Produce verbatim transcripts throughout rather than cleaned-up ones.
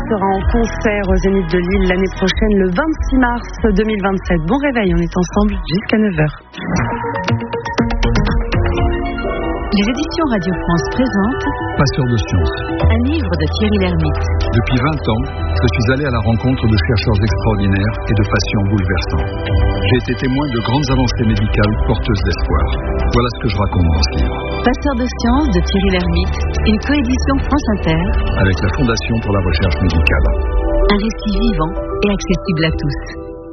sera en concert au Zénith de Lille l'année prochaine, le vingt-six mars deux mille vingt-sept. Bon réveil, on est ensemble jusqu'à neuf heures. Les éditions Radio France présentent Passeur de sciences. Un livre de Thierry Lhermitte. Depuis vingt ans, je suis allé à la rencontre de chercheurs extraordinaires et de patients bouleversants. J'ai été témoin de grandes avancées médicales porteuses d'espoir. Voilà ce que je raconte dans ce livre. Passeur de sciences de Thierry Lhermitte, une coédition France Inter avec la Fondation pour la recherche médicale. Un récit vivant et accessible à tous.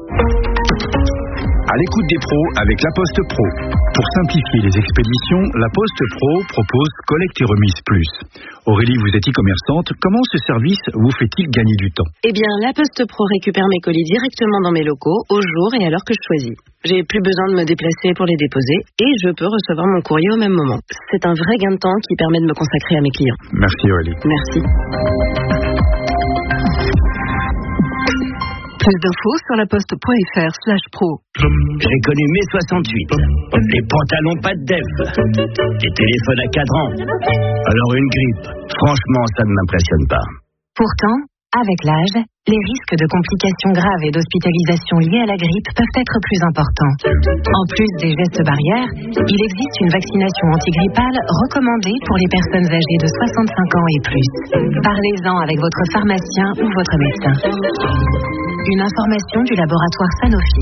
À l'écoute des pros avec La Poste Pro. Pour simplifier les expéditions, La Poste Pro propose collecte et remise plus. Aurélie, vous êtes e-commerçante. Comment ce service vous fait-il gagner du temps? Eh bien, La Poste Pro récupère mes colis directement dans mes locaux, au jour et à l'heure que je choisis. J'ai plus besoin de me déplacer pour les déposer et je peux recevoir mon courrier au même moment. C'est un vrai gain de temps qui permet de me consacrer à mes clients. Merci Aurélie. Merci. Plus d'infos sur laposte.fr slash pro. J'ai connu mai soixante-huit. Les pantalons pas de dev. Les téléphones à cadran. Alors une grippe. Franchement, ça ne m'impressionne pas. Pourtant, avec l'âge, les risques de complications graves et d'hospitalisation liées à la grippe peuvent être plus importants. En plus des gestes barrières, il existe une vaccination antigrippale recommandée pour les personnes âgées de soixante-cinq ans et plus. Parlez-en avec votre pharmacien ou votre médecin. Une information du laboratoire Sanofi.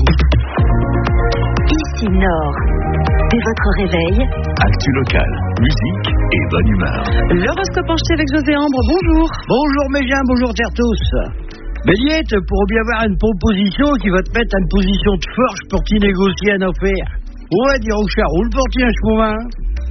Ici Nord. Dès votre réveil, Actu locale, musique et bonne humeur. L'horoscope enchaîné avec José Ambre, bonjour. Bonjour mes gens, bonjour terre tous. Béliette, pour bien avoir une proposition qui va te mettre à une position de force pour t'y négocier une affaire. Ouais, dire au chat, roule pour tiens, je m'en vais.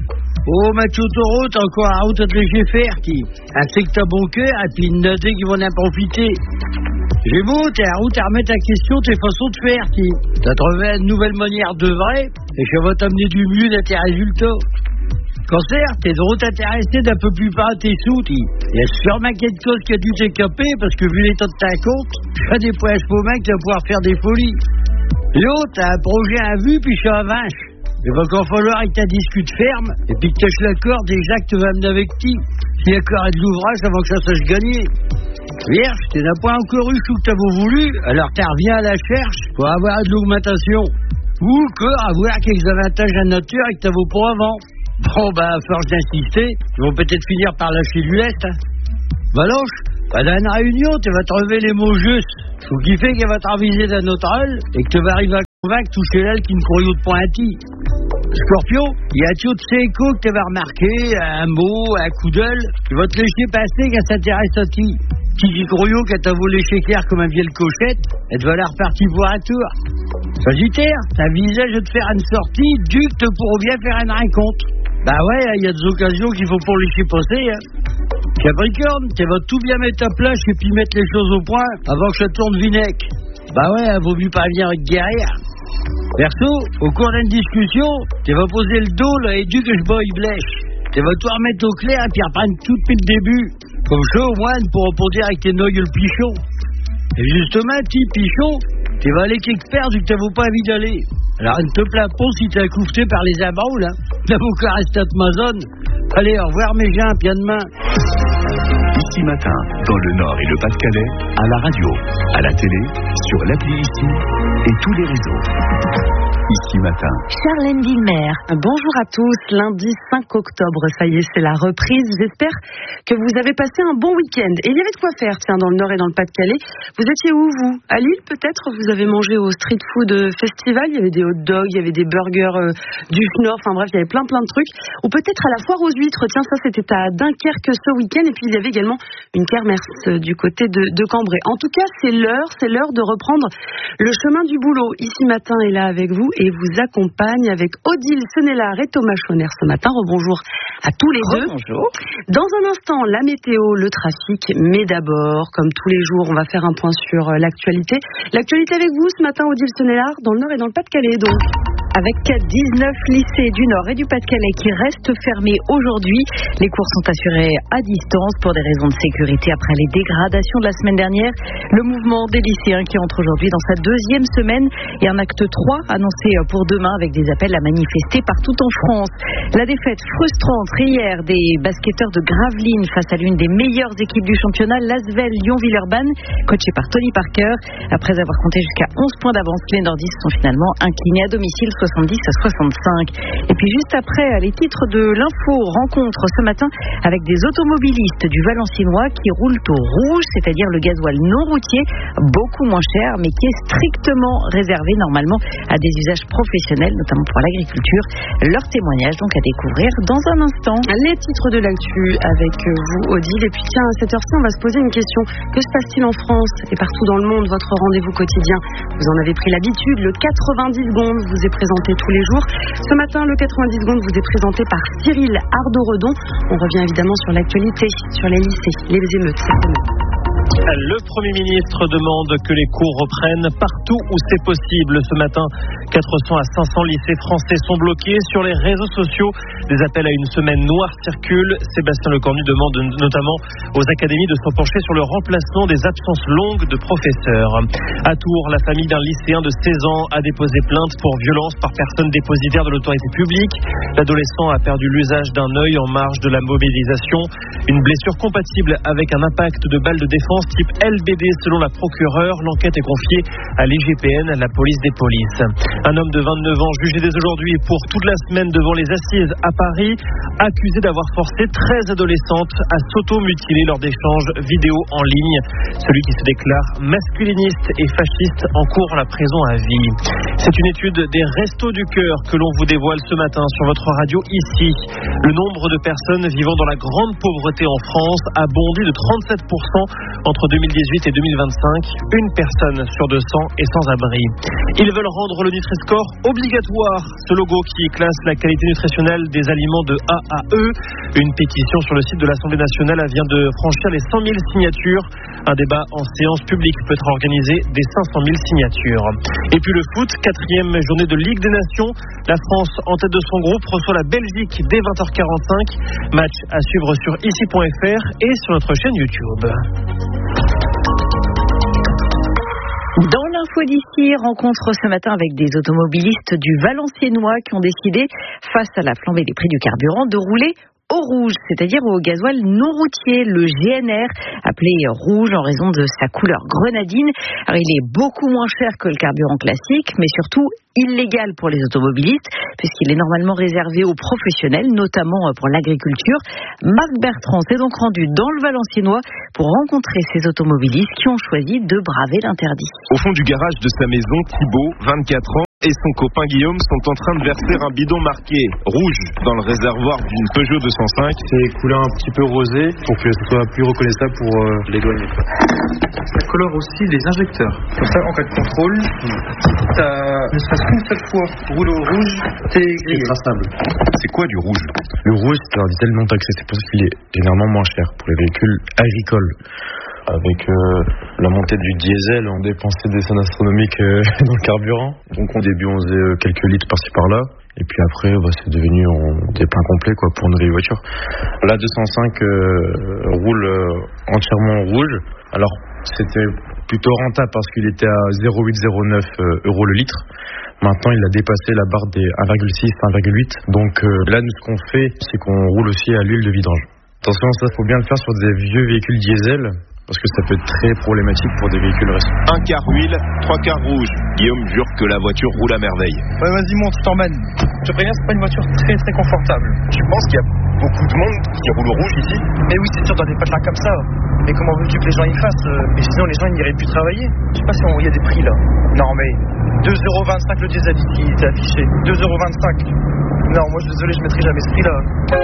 Oh, macho taureau, t'as encore la route à te laisser faire, qui. Un c'est que t'as bon cœur, et puis une noté qui vont en profiter. Gémeaux, t'es la route à remettre en question tes façons de faire, qui. T'as trouvé une nouvelle manière de vrai, et ça va t'amener du mieux dans tes résultats. Cancer, t'es de route intéressé d'un peu plus bas à tes sous, qui. Il y a sûrement quelque chose qui a dû t'écaper, parce que vu l'état de ta compte, ça des points à ce moment que tu vas pouvoir faire des folies. Léo, t'as un projet à vue, puis ça avance. Il va encore falloir que tu discutes ferme, et puis que tu tâches l'accord déjà que tu vas amener avec qui. Si l'accord est de l'ouvrage avant que ça sache gagner. Vierge, tu n'as pas encore eu tout que t'as voulu, alors tu reviens à la cherche pour avoir de l'augmentation. Ou encore avoir quelques avantages à nature et que t'as vos pas avant. Bon, bah, à force d'insister, ils vont peut-être finir par lâcher du lest. Hein. Valoche, bah, dans une réunion, tu vas trouver les mots justes. Faut qu'il fait qu'elle va t'aviser d'un autre rôle et que tu vas arriver à convaincre toucher l'aile qui ne croyait de pointi. Scorpion, il y a tout de ces échos que tu vas remarquer, un mot, un coup d'œil, qui va te laisser passer qu'elle s'intéresse à qui. Qui dit Croyot qu'elle t'a volé chez Claire comme un vieille cochette, elle te va la repartir pour un tour. Sagittaire, t'as visage de te faire une sortie, duc te pour bien faire une rencontre. Bah ouais, il y a des occasions qu'il faut pour laisser passer. Hein. Capricorne, tu vas tout bien mettre à plat et puis mettre les choses au point avant que ça tourne vinaigre. Bah ouais, vaut mieux pas venir avec guerrière. Perso, au cours d'une discussion, tu vas poser le dos là et du que je bois blèche. Tu vas tout remettre au clair et puis reprendre tout depuis le début. Comme ça, au moins, pour reposer avec tes noyaux le pichon. Et justement, petit pichon, tu vas aller quelque part du que tu n'as pas envie d'aller. Alors, ne te plains pas si tu es couffeté par les abats, là. L'avocat reste à ma zone. Allez, au revoir mes gens, puis à demain. Ici Matin, dans le Nord et le Pas-de-Calais, à la radio, à la télé, sur l'appli Ici et tous les réseaux. Ici Matin. Charlène Villemer. Bonjour à tous, lundi cinq octobre, ça y est, c'est la reprise. J'espère que vous avez passé un bon week-end. Et il y avait de quoi faire, tiens, dans le Nord et dans le Pas-de-Calais. Vous étiez où, vous? À Lille, peut-être? Vous avez mangé au Street Food Festival, il y avait des hot dogs, il y avait des burgers euh, du Nord, enfin bref, il y avait plein plein de trucs. Ou peut-être à la foire aux huîtres, tiens, ça c'était à Dunkerque ce week-end. Et puis il y avait également une kermesse euh, du côté de, de Cambrai. En tout cas, c'est l'heure, c'est l'heure de reprendre le chemin du boulot. Ici Matin est là avec vous et vous accompagne avec Odile Senelard et Thomas Chonner ce matin. Rebonjour à tous les deux. Bonjour. Dans un instant, la météo, le trafic, mais d'abord, comme tous les jours, on va faire un point sur l'actualité. L'actualité avec vous ce matin, Odile Senelard, dans le Nord et dans le Pas-de-Calais, donc. avec dix-neuf lycées du Nord et du Pas-de-Calais qui restent fermés aujourd'hui. Les cours sont assurés à distance pour des raisons de sécurité après les dégradations de la semaine dernière. Le mouvement des lycéens qui entre aujourd'hui dans sa deuxième semaine et un acte trois annoncé pour demain avec des appels à manifester partout en France. La défaite frustrante hier des basketteurs de Gravelines face à l'une des meilleures équipes du championnat, l'Asvel Lyon-Villeurbanne, coaché par Tony Parker. Après avoir compté jusqu'à onze points d'avance, les nordistes sont finalement inclinés à domicile soixante-dix à soixante-cinq. Et puis juste après, les titres de l'info, rencontre ce matin avec des automobilistes du Valenciennois qui roulent au rouge, c'est-à-dire le gasoil non routier, beaucoup moins cher, mais qui est strictement réservé normalement à des usages professionnels, notamment pour l'agriculture. Leur témoignage donc à découvrir dans un instant. Les titres de l'actu avec vous, Odile. Et puis tiens, à cette heure-ci, on va se poser une question. Que se passe-t-il en France et partout dans le monde? Votre rendez-vous quotidien, vous en avez pris l'habitude. Le quatre-vingt-dix secondes vous est présenté tous les jours. Ce matin, le quatre-vingt-dix secondes vous est présenté par Cyril Ardo-Redon. On revient évidemment sur l'actualité, sur les lycées, les émeutes cette semaine. Le Premier ministre demande que les cours reprennent partout où c'est possible. Ce matin, quatre cents à cinq cents lycées français sont bloqués. Sur les réseaux sociaux, des appels à une semaine noire circulent. Sébastien Lecornu demande notamment aux académies de se pencher sur le remplacement des absences longues de professeurs. À Tours, la famille d'un lycéen de seize ans a déposé plainte pour violence par personne dépositaire de l'autorité publique. L'adolescent a perdu l'usage d'un œil en marge de la mobilisation. Une blessure compatible avec un impact de balle de défense type L B D selon la procureure. L'enquête est confiée à l'I G P N, la police des polices. Un homme de vingt-neuf ans jugé dès aujourd'hui pour toute la semaine devant les assises à Paris, accusé d'avoir forcé treize adolescentes à s'auto-mutiler lors d'échanges vidéo en ligne. Celui qui se déclare masculiniste et fasciste encourt la prison à vie. C'est une étude des Restos du Cœur que l'on vous dévoile ce matin sur votre radio ici. Le nombre de personnes vivant dans la grande pauvreté en France a bondi de trente-sept pour cent entre deux mille dix-huit et deux mille vingt-cinq. Une personne sur deux cents est sans abri. Ils veulent rendre le Nutri-Score obligatoire. Ce logo qui classe la qualité nutritionnelle des aliments de A à E. Une pétition sur le site de l'Assemblée nationale vient de franchir les cent mille signatures. Un débat en séance publique peut être organisé des cinq cent mille signatures. Et puis le foot, quatrième journée de Ligue des Nations. La France, en tête de son groupe, reçoit la Belgique dès vingt heures quarante-cinq. Match à suivre sur ici point f r et sur notre chaîne YouTube. Dans l'info d'ici, rencontre ce matin avec des automobilistes du Valenciennois qui ont décidé, face à la flambée des prix du carburant, de rouler au rouge, c'est-à-dire au gasoil non routier, le G N R, appelé rouge en raison de sa couleur grenadine. Alors, il est beaucoup moins cher que le carburant classique, mais surtout illégal pour les automobilistes, puisqu'il est normalement réservé aux professionnels, notamment pour l'agriculture. Marc Bertrand s'est donc rendu dans le Valenciennois pour rencontrer ces automobilistes qui ont choisi de braver l'interdit. Au fond du garage de sa maison, Thibaut, vingt-quatre ans, et son copain Guillaume sont en train de verser un bidon marqué rouge dans le réservoir d'une Peugeot deux cent cinq. C'est couleur un petit peu rosé pour que ce soit plus reconnaissable pour euh, les douaniers. Ça colore aussi les injecteurs. Comme ça, en cas de contrôle, t'as ne serait-ce qu'une seule fois roule au rouge, t'es grillé. C'est traçable. C'est quoi du rouge? Le rouge, c'est un diesel non taxé. C'est pour ça qu'il est généralement moins cher pour les véhicules agricoles. Avec euh, la montée du diesel, on dépensait des sommes astronomiques euh, dans le carburant. Donc au début, on faisait euh, quelques litres par-ci par-là. Et puis après, bah, c'est devenu en, des pleins complets quoi, pour une vieille voiture. La deux cent cinq euh, roule euh, entièrement rouge. Alors, c'était plutôt rentable parce qu'il était à zéro virgule huit zéro neuf euros le litre. Maintenant, il a dépassé la barre des un virgule six, un virgule huit. Donc euh, là, nous, ce qu'on fait, c'est qu'on roule aussi à l'huile de vidange. Attention, ça, faut bien le faire sur des vieux véhicules diesel. Parce que ça peut être très problématique pour des véhicules récents. Un quart huile, trois quarts rouge. Guillaume jure que la voiture roule à merveille. Ouais, vas-y, monte, je t'emmène. Je te préviens, c'est pas une voiture très très confortable. Tu penses qu'il y a beaucoup de monde qui roule au rouge ici? Mais oui, c'est sûr, dans des patelins comme ça. Mais comment veux-tu que les gens y fassent? Mais sinon, les gens ils n'iraient plus travailler. Je sais pas si on y a des prix là. Non, mais deux euros vingt-cinq le diesel ici, il était affiché. deux euros vingt-cinq. Non, moi je suis désolé, je mettrai jamais ce prix là.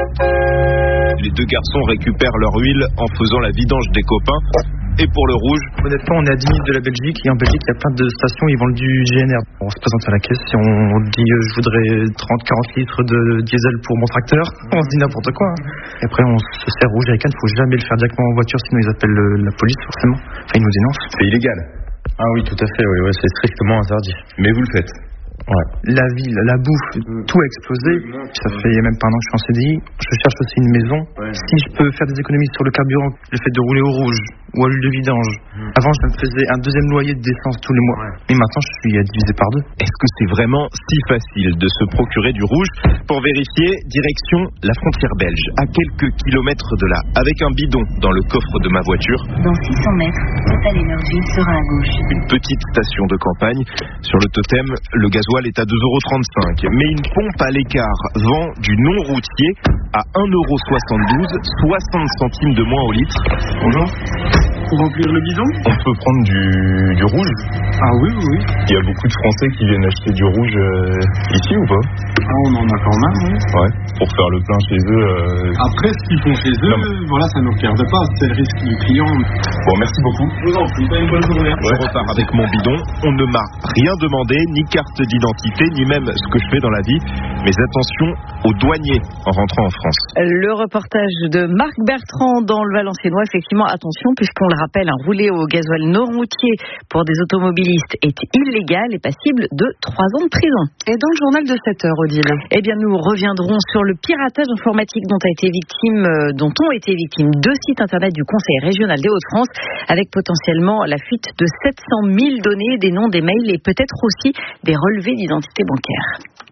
Les deux garçons récupèrent leur huile en faisant la vidange des copains. Et pour le rouge, honnêtement, on est à dix minutes de la Belgique. Et en Belgique, il y a plein de stations, ils vendent du G N R. On se présente à la caisse et on dit euh, je voudrais trente à quarante litres de diesel pour mon tracteur. On se dit n'importe quoi. Et après, on se sert rouge avec elle. Il faut jamais le faire directement en voiture, sinon ils appellent le, la police forcément. Enfin, ils nous dénoncent. C'est illégal. Ah oui, tout à fait. Oui, ouais, c'est strictement interdit. Mais vous le faites. Ouais. La ville, la bouffe, tout a explosé. Ça fait même pas un an que je suis en C D I. Je cherche aussi une maison. Ouais. Si je peux faire des économies sur le carburant, le fait de rouler au rouge ou à l'huile de vidange. Mmh. Avant, je me faisais un deuxième loyer de d'essence tous les mois. Ouais. Et maintenant, je suis divisé par deux. Est-ce que c'est vraiment si facile de se procurer du rouge? Pour vérifier, direction la frontière belge, à quelques kilomètres de là, avec un bidon dans le coffre de ma voiture. Dans six cents mètres, Total Energy sera à gauche. Une petite station de campagne. Sur le totem, le gasoil est à deux euros trente-cinq. Mais une pompe à l'écart vend du non routier à un euro soixante-douze, soixante centimes de moins au litre. Bonjour. Pour remplir le bidon? On peut prendre du, du rouge. Ah oui, oui, oui. Il y a beaucoup de Français qui viennent acheter du rouge euh, ici ou pas? Ah, on en a quand même, oui. Ouais, pour faire le plein chez eux. Euh... Après, ce qu'ils font chez eux, non. Voilà, ça ne nous regarde pas. C'est le risque du client. Bon, merci beaucoup. Je vous en prie, une bonne journée. Je repars avec mon bidon. On ne m'a rien demandé, ni carte d'identité, ni même ce que je fais dans la vie. Mais attention aux douaniers en rentrant en France. Le reportage de Marc Bertrand dans le Valenciennois. Effectivement, attention, puisqu'on le rappelle, un rouler au gasoil non routier pour des automobilistes est illégal et passible de trois ans de prison. Et dans le journal de sept heures, Odile, eh bien, nous reviendrons sur le piratage informatique dont a été victime, euh, dont ont été victimes deux sites internet du Conseil régional des Hauts-de-France, avec potentiellement la fuite de sept cent mille données, des noms, des mails et peut-être aussi des relevés d'identité bancaire.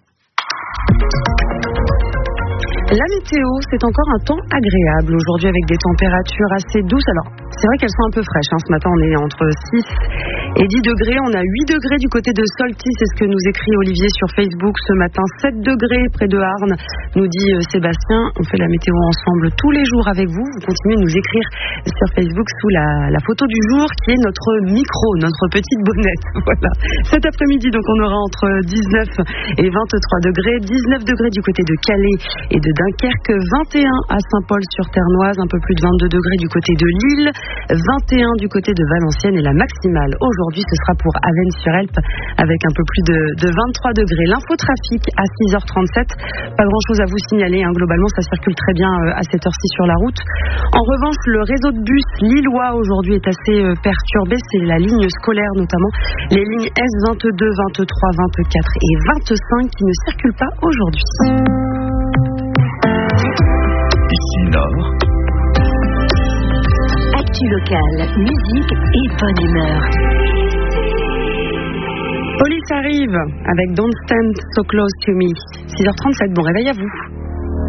La météo, c'est encore un temps agréable aujourd'hui avec des températures assez douces. Alors, c'est vrai qu'elles sont un peu fraîches. Hein. Ce matin, on est entre six et dix degrés. On a huit degrés du côté de Solti. C'est ce que nous écrit Olivier sur Facebook ce matin. sept degrés près de Arnes, nous dit Sébastien. On fait la météo ensemble tous les jours avec vous. Vous continuez de nous écrire sur Facebook sous la, la photo du jour qui est notre micro, notre petite bonnette. Voilà. Cet après-midi, donc, on aura entre dix-neuf et vingt-trois degrés. dix-neuf degrés du côté de Calais et de Dunkerque, vingt et un à Saint-Paul-sur-Ternoise, un peu plus de vingt-deux degrés du côté de Lille, vingt et un du côté de Valenciennes et la maximale aujourd'hui ce sera pour Avesnes-sur-Helpe avec un peu plus de, de vingt-trois degrés. L'infotrafic à six heures trente-sept, pas grand chose à vous signaler, hein. Globalement ça circule très bien à cette heure-ci sur la route. En revanche, le réseau de bus lillois aujourd'hui est assez perturbé, c'est la ligne scolaire notamment, les lignes S vingt-deux, vingt-trois, vingt-quatre et vingt-cinq qui ne circulent pas aujourd'hui. Ici Nord. Actu locale, musique et bonne humeur. Police arrive avec Don't Stand So Close to Me. six heures trente-sept, bon réveil à vous.